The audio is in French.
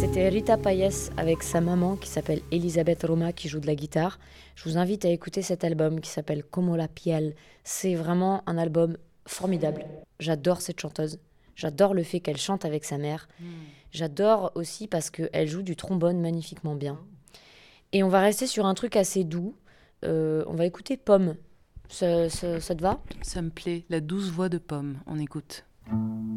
C'était Rita Payés avec sa maman qui s'appelle Elisabeth Roma qui joue de la guitare. Je vous invite à écouter cet album qui s'appelle Como la piel. C'est vraiment un album formidable. J'adore cette chanteuse. J'adore le fait qu'elle chante avec sa mère. J'adore aussi parce qu'elle joue du trombone magnifiquement bien. Et on va rester sur un truc assez doux. On va écouter Pomme. Ça te va ? Ça me plaît, la douce voix de Pomme, on écoute.